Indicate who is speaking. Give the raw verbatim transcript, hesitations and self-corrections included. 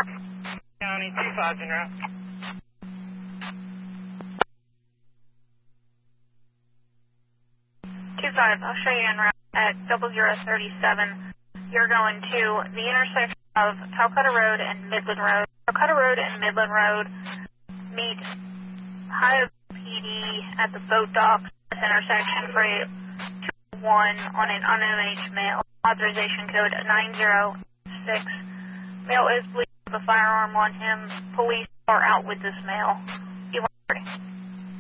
Speaker 1: County two five en route.
Speaker 2: two five, I'll show you en route at double zero thirty-seven. You're going to the intersection of Calcutta Road and Midland Road. Calcutta Road and Midland Road meet Ohio P D at the boat docks at this intersection for a two one on an un M H male. Authorization code nine zero six. Male is believed to have a firearm on him. Police are out with this male. You are ready.